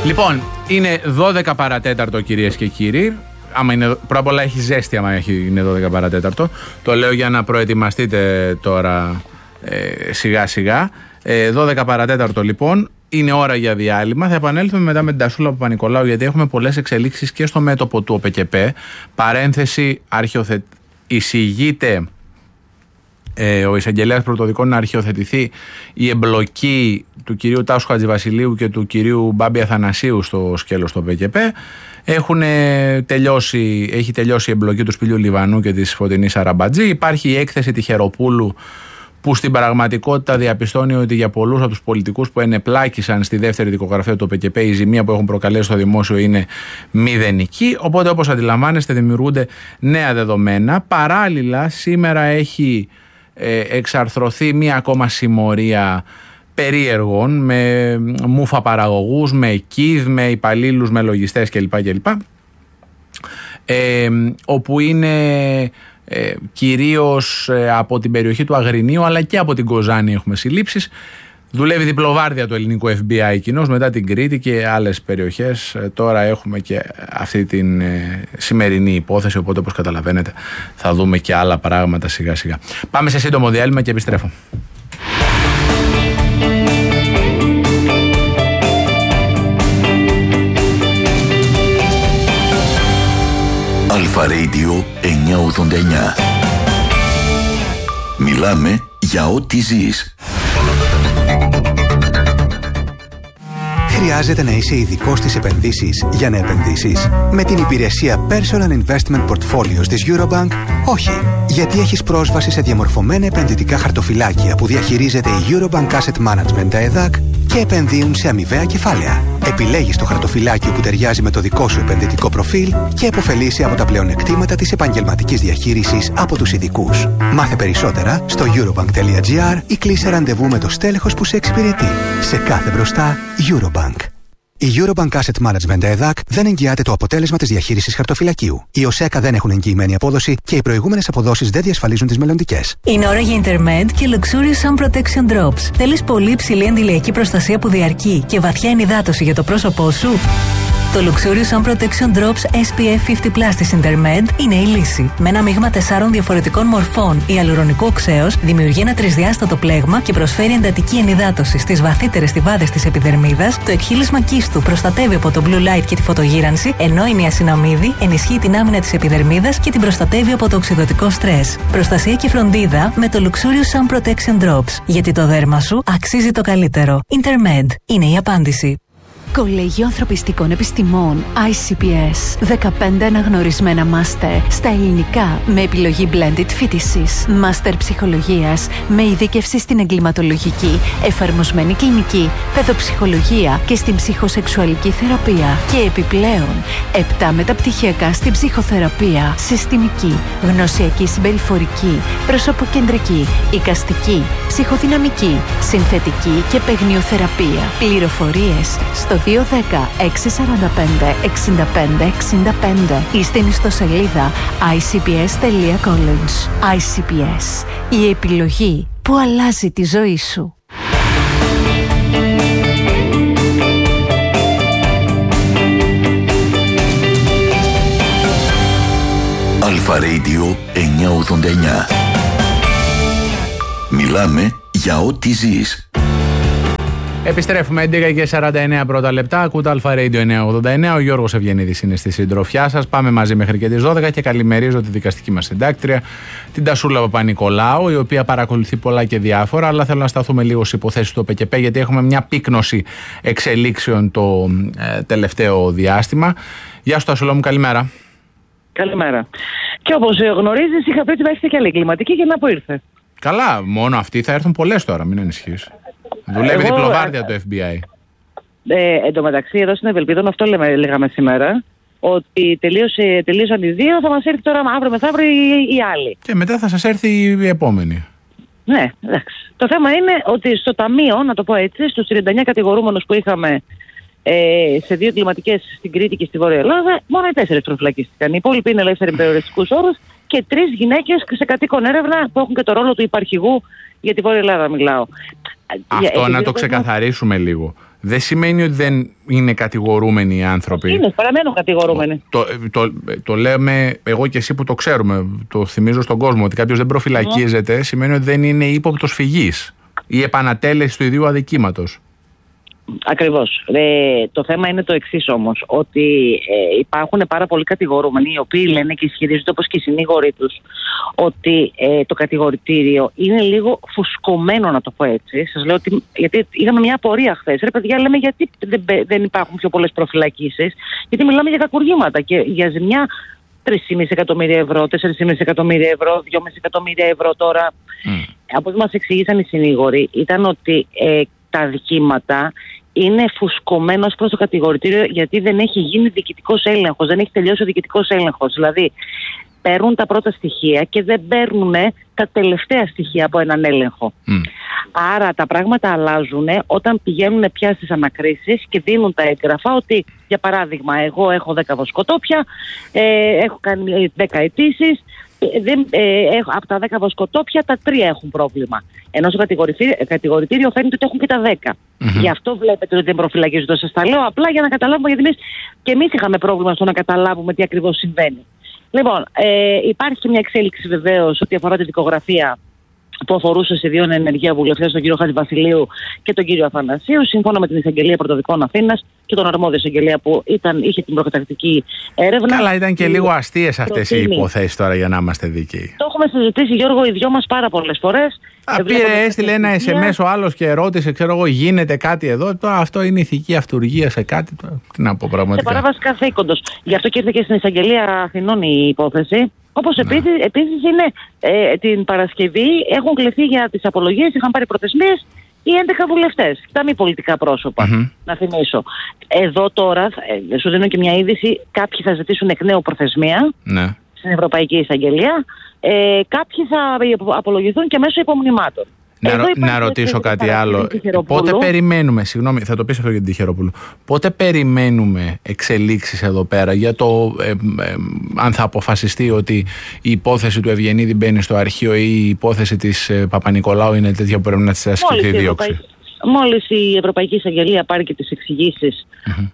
Λοιπόν, είναι 12 παρατέταρτο, κυρίες και κύριοι. Άμα είναι, πρώτα απ' όλα έχει ζέστη άμα είναι 12 παρατέταρτο. Το λέω για να προετοιμαστείτε τώρα σιγά σιγά. 12 παρατέταρτο λοιπόν. Είναι ώρα για διάλειμμα. Θα επανέλθουμε μετά με την Τασούλα Παπα-Νικολάου, γιατί έχουμε πολλές εξελίξεις και στο μέτωπο του ΟΠΕΚΕΠΕ. Παρένθεση, εισηγείται ο εισαγγελέας πρωτοδικών να αρχιοθετηθεί η εμπλοκή του κυρίου Τάσου Χατζηβασιλείου και του κυρίου Μπάμπη Αθανασίου στο σκέλος του ΟΠΕΚΕΠΕ. Έχει τελειώσει η εμπλοκή του Σπηλιού Λιβανού και της Φωτεινής Αραμπατζή. Υπάρχει η έκθεση Τυχεροπούλου, που στην πραγματικότητα διαπιστώνει ότι για πολλούς από τους πολιτικούς που ενεπλάκησαν στη δεύτερη δικογραφία του ΟΠΕΚΕΠΕ η ζημία που έχουν προκαλέσει στο δημόσιο είναι μηδενική. Οπότε, όπως αντιλαμβάνεστε, δημιουργούνται νέα δεδομένα. Παράλληλα, σήμερα έχει εξαρθρωθεί μία ακόμα συμμορία περίεργων με μούφα παραγωγούς, με ΚΙΔ, με υπαλλήλους, με λογιστές κλπ. Όπου είναι κυρίως από την περιοχή του Αγρινίου αλλά και από την Κοζάνη έχουμε συλλήψεις. Δουλεύει διπλοβάρδια το ελληνικό FBI κοινώς μετά την Κρήτη και άλλες περιοχές. Τώρα έχουμε και αυτή την σημερινή υπόθεση, οπότε όπως καταλαβαίνετε θα δούμε και άλλα πράγματα σιγά σιγά. Πάμε σε σύντομο διάλειμμα και επιστρέφω. Αλφα Radio 989. Μιλάμε για ό,τι ζεις. Χρειάζεται να είσαι ειδικός στις επενδύσεις για να επενδύσεις? Με την υπηρεσία Personal Investment Portfolios της Eurobank, όχι. Γιατί έχεις πρόσβαση σε διαμορφωμένα επενδυτικά χαρτοφυλάκια που διαχειρίζεται η Eurobank Asset Management, τα ΕΔΑΚ, και επενδύουν σε αμοιβαία κεφάλαια. Επιλέγεις το χαρτοφυλάκιο που ταιριάζει με το δικό σου επενδυτικό προφίλ και επωφελείσαι από τα πλεονεκτήματα της επαγγελματικής διαχείρισης από τους ειδικούς. Μάθε περισσότερα στο eurobank.gr ή κλείσε ραντεβού με το στέλεχος που σε εξυπηρετεί. Σε κάθε μπροστά, Eurobank. Η Eurobank Asset Management ΕΔΑΚ δεν εγγυάται το αποτέλεσμα της διαχείρισης χαρτοφυλακίου. Οι ΟΣΕΚΑ δεν έχουν εγγυημένη απόδοση και οι προηγούμενες αποδόσεις δεν διασφαλίζουν τις μελλοντικές. Είναι ώρα για Intermed και Luxurious Sun Protection Drops. Θέλεις πολύ υψηλή αντιλιακή προστασία που διαρκεί και βαθιά ενυδάτωση για το πρόσωπό σου? Το Luxurious Sun Protection Drops SPF 50+ της Intermed είναι η λύση. Με ένα μείγμα 4 διαφορετικών μορφών ιαλουρονικού οξέως δημιουργεί ένα τρισδιάστατο πλέγμα και προσφέρει εντατική ενυδάτωση στις βαθύτερες στιβάδες της επιδερμίδας. Το εκχύλισμα κίστου προστατεύει από το blue light και τη φωτογύρανση, ενώ η νιασιναμίδη ενισχύει την άμυνα της επιδερμίδας και την προστατεύει από το οξυδωτικό στρες. Προστασία και φροντίδα με το Luxurious Sun Protection Drops. Γιατί το δέρμα σου αξίζει το καλύτερο. Intermed είναι η απάντηση. Κολέγιο Ανθρωπιστικών Επιστημών ICPS. 15 αναγνωρισμένα μάστερ στα ελληνικά με επιλογή blended φοιτησης. Μάστερ ψυχολογίας με ειδίκευση στην εγκληματολογική, εφαρμοσμένη κλινική, παιδοψυχολογία και στην ψυχοσεξουαλική θεραπεία. Και επιπλέον 7 μεταπτυχιακά στην ψυχοθεραπεία, συστημική, γνωσιακή συμπεριφορική, προσωποκεντρική, εικαστική, ψυχοδυναμική, συνθετική και παιγνιοθεραπεία. Πληροφορίες στο 210-645-65-65 ή στην ιστοσελίδα icps.college. ICPS. Η επιλογή που αλλάζει τη ζωή σου. Αλφα Radio 989. Μιλάμε για ό,τι ζεις. Επιστρέφουμε 11 και 49 πρώτα λεπτά. Ακούτε Αλφα Radio 989. Ο Γιώργος Ευγενίδης είναι στη συντροφιά σας. Πάμε μαζί μέχρι και τις 12 και καλημερίζω τη δικαστική μας συντάκτρια, την Τασούλα Παπα-Νικολάου, η οποία παρακολουθεί πολλά και διάφορα. Αλλά θέλω να σταθούμε λίγο στις υποθέσεις του ΟΠΕΚΕΠΕ, γιατί έχουμε μια πύκνωση εξελίξεων το τελευταίο διάστημα. Γεια σου, Τασούλα μου, καλημέρα. Καλημέρα. Και όπως γνωρίζεις, είχα πει ότι θα έρθει και άλλη εγκληματική και να που ήρθε. Καλά, μόνο αυτοί θα έρθουν πολλές τώρα, μην ανησυχείς. Δουλεύει διπλοβάρδια το FBI. Εν τω μεταξύ, εδώ στην Ευελπίδων, αυτό λέγαμε σήμερα, ότι τελείωσαν οι δύο, θα μας έρθει τώρα αύριο μεθαύριο η άλλη. Και μετά θα σας έρθει η επόμενη. Ναι, εντάξει. Το θέμα είναι ότι στο ταμείο, να το πω έτσι, στους 39 κατηγορούμενους που είχαμε σε 2 εγκληματικές στην Κρήτη και στη Βόρεια Ελλάδα, μόνο οι 4 προφυλακίστηκαν. Οι υπόλοιποι είναι ελεύθεροι με περιοριστικούς όρους και 3 γυναίκες σε κατοίκον έρευνα που έχουν και το ρόλο του υπαρχηγού για τη Βόρεια Ελλάδα, μιλάω. Αυτό να το ξεκαθαρίσουμε λίγο. δεν σημαίνει ότι δεν είναι κατηγορούμενοι οι άνθρωποι. Είναι, παραμένουν κατηγορούμενοι. Το λέμε εγώ και εσύ που το ξέρουμε, το θυμίζω στον κόσμο, ότι κάποιος δεν προφυλακίζεται, σημαίνει ότι δεν είναι ύποπτος φυγής ή επανατέλεση του ιδίου αδικήματος. Ακριβώς. Το θέμα είναι το εξής όμως, ότι υπάρχουν πάρα πολλοί κατηγορούμενοι οι οποίοι λένε και ισχυρίζονται, όπως και οι συνήγοροι τους, ότι το κατηγορητήριο είναι λίγο φουσκωμένο, να το πω έτσι. Σας λέω ότι, γιατί είχαμε μια απορία χθες. Ρε παιδιά, λέμε γιατί δεν υπάρχουν πιο πολλές προφυλακίσεις, γιατί μιλάμε για κακουργήματα και για ζημιά 3,5 εκατομμύρια ευρώ, 4,5 εκατομμύρια ευρώ, 2,5 εκατομμύρια ευρώ τώρα. Από ό,τι μας εξηγήσαν οι συνήγοροι, ήταν ότι τα αδικήματα είναι φουσκωμένο προς το κατηγορητήριο, γιατί δεν έχει γίνει διοικητικός έλεγχος, δεν έχει τελειώσει ο διοικητικός έλεγχος. Δηλαδή, παίρνουν τα πρώτα στοιχεία και δεν παίρνουν τα τελευταία στοιχεία από έναν έλεγχο. Άρα τα πράγματα αλλάζουν όταν πηγαίνουν πια στις ανακρίσεις και δίνουν τα έγγραφα ότι, για παράδειγμα, εγώ έχω 10 βοσκοτόπια, έχω κάνει 10 αιτήσεις, από τα 10 βοσκοτόπια τα 3 έχουν πρόβλημα. Ενώ στο κατηγορητήριο φαίνεται ότι έχουν και τα 10. Γι' αυτό βλέπετε ότι δεν προφυλακίζονται. Σας τα λέω απλά για να καταλάβουμε, γιατί εμείς είχαμε πρόβλημα στο να καταλάβουμε τι ακριβώς συμβαίνει. Λοιπόν, υπάρχει και μια εξέλιξη βεβαίως ό,τι αφορά την δικογραφία που αφορούσε σε 2 ενεργεία βουλευτές, τον κύριο Χατζηβασιλείου και τον κύριο Αθανασίου, σύμφωνα με την Εισαγγελία Πρωτοδικών Αθήνας και τον αρμόδιο εισαγγελέα που είχε την προκαταρκτική έρευνα. Καλά, ήταν και λίγο αστείες αυτές οι υποθέσεις τώρα, για να είμαστε δίκαιοι. Το έχουμε συζητήσει, Γιώργο, οι δυο μας πάρα πολλές φορές. Έστειλε ένα SMS ο άλλος και ρώτησε, ξέρω εγώ, γίνεται κάτι εδώ. Τώρα αυτό είναι ηθική αυτουργία σε κάτι. Τι να πω πραγματικά. Σε παράβαση καθήκοντος. Γι' αυτό και ήρθε και στην Εισαγγελία Αθηνών η υπόθεση. Όπως επίσης είναι την Παρασκευή, έχουν κληθεί για τις απολογίες, είχαν πάρει προθεσμίες οι 11 βουλευτές, τα μη πολιτικά πρόσωπα, να θυμίσω. Εδώ τώρα, σου δίνω και μια είδηση, κάποιοι θα ζητήσουν εκ νέου προθεσμία στην Ευρωπαϊκή Εισαγγελία, κάποιοι θα απολογηθούν και μέσω υπομνημάτων. Να ρωτήσω κάτι άλλο. Πότε περιμένουμε, συγγνώμη, θα το πεις αυτό για την Τυχεροπούλου, πότε περιμένουμε εξελίξεις εδώ πέρα για το αν θα αποφασιστεί ότι η υπόθεση του Ευγενίδη μπαίνει στο αρχείο ή η υπόθεση της Παπα-Νικολάου είναι τέτοια που πρέπει να της ασκηθεί δίωξη? Μόλις η Ευρωπαϊκή Εισαγγελία πάρει και τις εξηγήσεις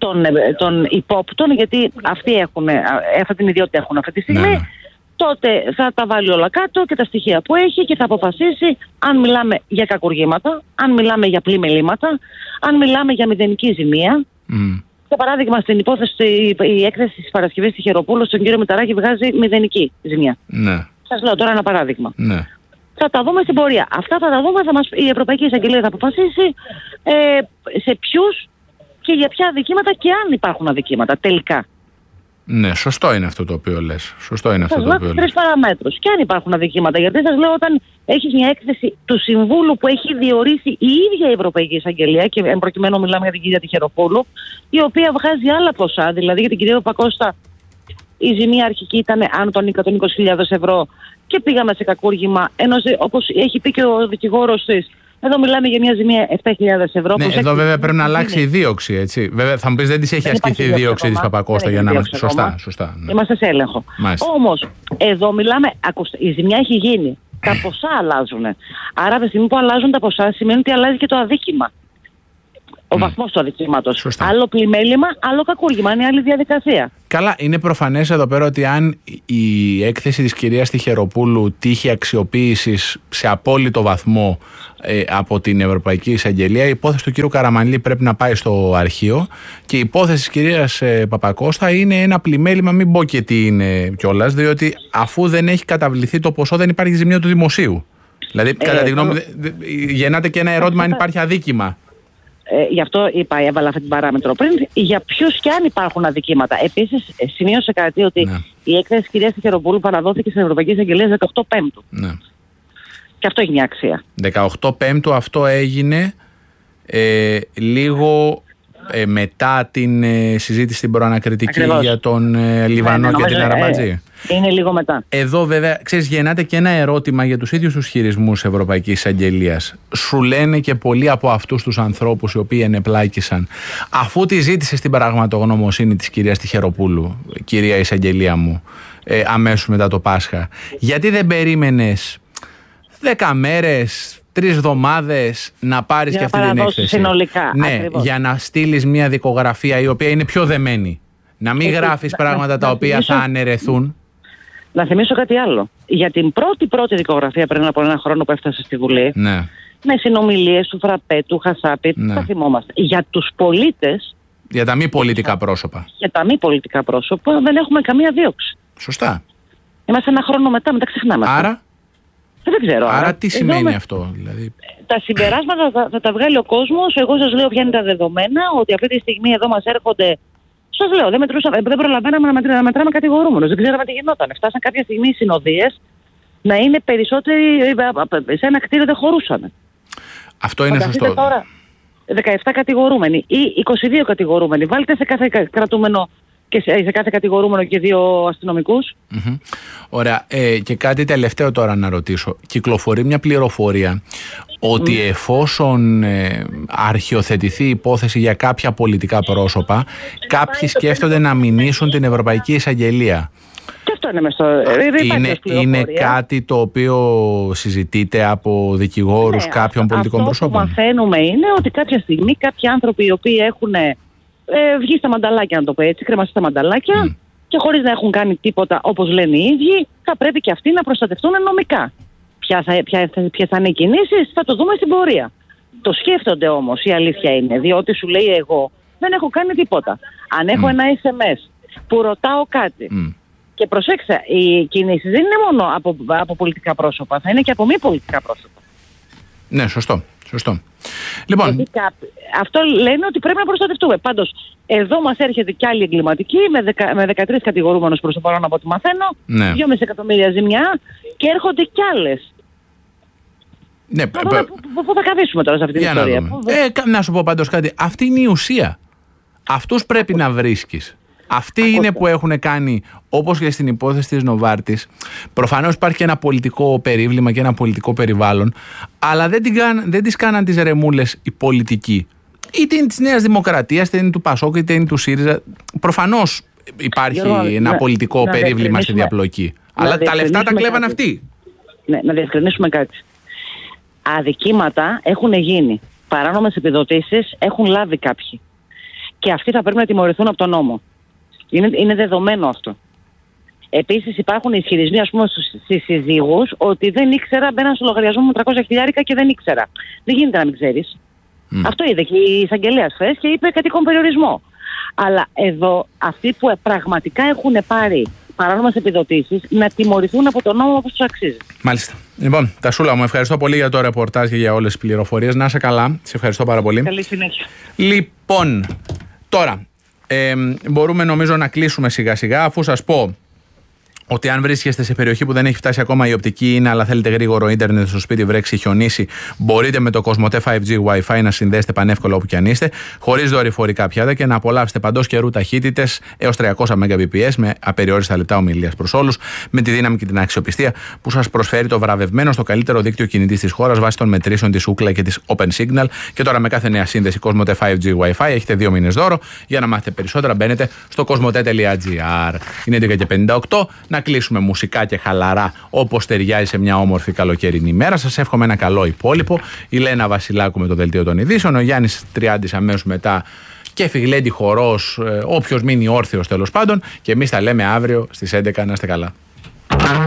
των υπόπτων, γιατί αυτοί αυτή την ιδιότητα έχουν αυτή τη στιγμή, τότε θα τα βάλει όλα κάτω και τα στοιχεία που έχει και θα αποφασίσει αν μιλάμε για κακουργήματα, αν μιλάμε για πλημελήματα, αν μιλάμε για μηδενική ζημία. Για παράδειγμα, στην υπόθεση, η έκθεση της Παρασκευής Τυχεροπούλου στον κύριο Μηταράκη βγάζει μηδενική ζημιά. Σας λέω τώρα ένα παράδειγμα. Θα τα δούμε στην πορεία. Αυτά θα τα δούμε, η Ευρωπαϊκή Εισαγγελία θα αποφασίσει σε ποιους και για ποια αδικήματα και αν υπάρχουν αδικήματα τελικά. Ναι, σωστό είναι αυτό το οποίο λες. Σας λέω 3 παραμέτρους. Και αν υπάρχουν αδικήματα, γιατί σας λέω, όταν έχεις μια έκθεση του Συμβούλου που έχει διορίσει η ίδια η Ευρωπαϊκή Εισαγγελία, και εν προκειμένου μιλάμε για την κυρία Τυχεροπούλου, η οποία βγάζει άλλα ποσά, δηλαδή για την κυρία Παπακώστα η ζημία αρχική ήταν άνω των 120.000 ευρώ και πήγαμε σε κακούργημα, ενώ όπως έχει πει και ο δικηγόρος της, εδώ μιλάμε για μια ζημία 7.000 ευρώ. Ναι, εδώ βέβαια πρέπει να αλλάξει η δίωξη, έτσι. Βέβαια θα μου πεις δεν της έχει ασκηθεί η δίωξη της Παπακώστα για να είμαστε σωστά. Ναι. Είμαστε σε έλεγχο. Όμως εδώ μιλάμε, η ζημιά έχει γίνει. Τα ποσά αλλάζουν. Άρα από τη στιγμή που αλλάζουν τα ποσά σημαίνει ότι αλλάζει και το αδίκημα. Ο βαθμός του αδικήματος. Άλλο πλημέλημα, άλλο κακούργημα. Είναι άλλη διαδικασία. Καλά, είναι προφανές εδώ πέρα ότι αν η έκθεση της κυρίας Τυχεροπούλου τύχει αξιοποίησης σε απόλυτο βαθμό από την Ευρωπαϊκή Εισαγγελία, η υπόθεση του κύριου Καραμανλή πρέπει να πάει στο αρχείο και η υπόθεση της κυρίας Παπακώστα είναι ένα πλημέλημα, μην πω και τι είναι κιόλας, διότι αφού δεν έχει καταβληθεί το ποσό δεν υπάρχει ζημία του δημοσίου. Δηλαδή, κατά τη γνώμη γεννάται και ένα ερώτημα αν υπάρχει αδίκημα. Γι' αυτό έβαλα αυτή την παράμετρο πριν, για ποιους και αν υπάρχουν αδικήματα. Επίσης, σημείωσε κάτι ότι η έκθεση της κυρίας Τυχεροπούλου παραδόθηκε στην Ευρωπαϊκή Εισαγγελία 18 Πέμπτου. Και αυτό έχει μια αξία. 18 Πέμπτου αυτό έγινε λίγο μετά την συζήτηση στην προανακριτική για τον Λιβανό και την Αραμπατζή. Είναι λίγο μετά. Εδώ βέβαια, ξέρεις, γεννάται και ένα ερώτημα για τους ίδιους τους χειρισμούς Ευρωπαϊκής Εισαγγελίας. Σου λένε και πολλοί από αυτούς τους ανθρώπους οι οποίοι ενεπλάκησαν, αφού τη ζήτησε στην πραγματογνωμοσύνη της κυρίας Τυχεροπούλου, κυρία Εισαγγελία μου, αμέσως μετά το Πάσχα, γιατί δεν περίμενες 10 μέρες, 3 εβδομάδες να πάρεις και αυτή την έκθεση. Συνολικά. Ναι, ακριβώς. για να στείλεις μια δικογραφία η οποία είναι πιο δεμένη. Να μην γράφεις πράγματα τα οποία θα αναιρεθούν. Να θυμίσω κάτι άλλο. Για την πρώτη δικογραφία πριν από 1 χρόνο που έφτασε στη Βουλή, Ναι. με συνομιλίες του Φραπέ, του Χασάπη, τα θυμόμαστε. Για τους πολίτες, Για τα μη πολιτικά πρόσωπα. για τα μη πολιτικά πρόσωπα, δεν έχουμε καμία δίωξη. Σωστά. Είμαστε 1 χρόνο μετά ξεχνάμε. Άρα, Δεν ξέρω. άρα τι σημαίνει αυτό, δηλαδή. Τα συμπεράσματα θα τα βγάλει ο κόσμος. Εγώ σας λέω ποια είναι τα δεδομένα, ότι αυτή τη στιγμή εδώ μας έρχονται. Σας λέω, δεν προλαβαίναμε να μετράμε κατηγορούμενους. Δεν ξέραμε τι γινόταν. Φτάσαν κάποια στιγμή οι συνοδείες να είναι περισσότεροι, σε ένα κτίριο δεν χωρούσαν. Αυτό είναι σωστό. Τώρα 17 κατηγορούμενοι ή 22 κατηγορούμενοι. Βάλτε σε κάθε κρατούμενο και σε κάθε κατηγορούμενο και 2 αστυνομικούς. Ωραία. Και κάτι τελευταίο τώρα να ρωτήσω. Κυκλοφορεί μια πληροφορία ότι εφόσον αρχιοθετηθεί η υπόθεση για κάποια πολιτικά πρόσωπα, κάποιοι σκέφτονται να μηνύσουν την Ευρωπαϊκή Εισαγγελία. Και αυτό είναι μες Είναι κάτι το οποίο συζητείται από δικηγόρους κάποιων πολιτικών προσώπων. Αυτό που μαθαίνουμε είναι ότι κάποια στιγμή κάποιοι άνθρωποι οι οποίοι έχουν βγει στα μανταλάκια, να το πω έτσι, κρεμαστεί στα μανταλάκια και χωρίς να έχουν κάνει τίποτα όπως λένε οι ίδιοι, θα πρέπει και αυτοί να προστατευτούν νομικά. Ποιες θα είναι οι κινήσεις, θα το δούμε στην πορεία. Το σκέφτονται όμως, η αλήθεια είναι, διότι σου λέει εγώ δεν έχω κάνει τίποτα. Αν έχω ένα SMS που ρωτάω κάτι, και προσέξτε, οι κινήσεις δεν είναι μόνο από πολιτικά πρόσωπα, θα είναι και από μη πολιτικά πρόσωπα. Ναι, σωστό. Λοιπόν, αυτό λένε ότι πρέπει να προστατευτούμε. Πάντως, εδώ μας έρχεται κι άλλη εγκληματική με 13 κατηγορούμενους προς το παρόν από ό,τι μαθαίνω, 2,5 εκατομμύρια ζημιά και έρχονται κι άλλες. Ναι, πού θα καθίσουμε τώρα σε αυτή την ιστορία. Να σου πω πάντως κάτι. Αυτή είναι η ουσία. Αυτούς πρέπει να βρίσκεις. Αυτοί είναι που έχουν κάνει, όπως και στην υπόθεση της Νοβάρτης. Προφανώς υπάρχει και ένα πολιτικό περίβλημα και ένα πολιτικό περιβάλλον, αλλά δεν τις κάναν τις ρεμούλες οι πολιτικοί. Είτε είναι της Νέας Δημοκρατίας, είτε είναι του Πασόκ, είτε είναι του ΣΥΡΙΖΑ. Προφανώς υπάρχει ένα πολιτικό περίβλημα στη διαπλοκή. Αλλά τα λεφτά τα κλέβαν αυτοί. Ναι, να διευκρινίσουμε κάτι. Αδικήματα έχουν γίνει. Παράνομες επιδοτήσεις έχουν λάβει κάποιοι. Και αυτοί θα πρέπει να τιμωρηθούν από τον νόμο. Είναι δεδομένο αυτό. Επίσης υπάρχουν ισχυρισμοί, ας πούμε, στις συζύγους ότι δεν ήξερα, μπαίναν στο λογαριασμό μου 300 χιλιάρικα και δεν ήξερα. Δεν γίνεται να μην ξέρεις. Αυτό είδε και η εισαγγελέα χθες και είπε κατοίκον περιορισμό. Αλλά εδώ αυτοί που πραγματικά έχουν πάρει παράνομες επιδοτήσεις να τιμωρηθούν από τον νόμο όπως τους αξίζει. Μάλιστα. Λοιπόν, Τασούλα μου, ευχαριστώ πολύ για το ρεπορτάζ και για όλες τις πληροφορίες. Να είσαι καλά. Σε ευχαριστώ πάρα πολύ. Καλή συνέχεια. Λοιπόν, τώρα μπορούμε νομίζω να κλείσουμε σιγά σιγά, αφού σας πω ότι αν βρίσκεστε σε περιοχή που δεν έχει φτάσει ακόμα η οπτική ίννα, αλλά θέλετε γρήγορο ίντερνετ στο σπίτι, βρέξει, χιονίσει, μπορείτε με το Κοσμοτέ 5G Wi-Fi να συνδέσετε πανεύκολα όπου κι αν είστε, χωρίς δορυφορικά πιάτα και να απολαύσετε παντός καιρού ταχύτητες έως 300 Mbps με απεριόριστα λεπτά ομιλίας προς όλους, με τη δύναμη και την αξιοπιστία που σας προσφέρει το βραβευμένο στο καλύτερο δίκτυο κινητής της χώρας βάσει των μετρήσεων της Ookla και της Open Signal. Και τώρα με κάθε νέα σύνδεση Κοσμοτέ 5G Wi-Fi έχετε 2 μήνες δώρο. Για να μάθετε περισσότερα, μπαίνετε στο kosmote.gr. Είναι 11:58. Να κλείσουμε μουσικά και χαλαρά όπως ταιριάζει σε μια όμορφη καλοκαιρινή ημέρα. Σας εύχομαι ένα καλό υπόλοιπο. Η Λένα Βασιλάκου με το δελτίο των ειδήσεων, ο Γιάννης Τριάντης αμέσως μετά και Φιγλέντη Χορός, όποιος μείνει όρθιος τέλος πάντων. Και εμείς τα λέμε αύριο στις 11. Να είστε καλά.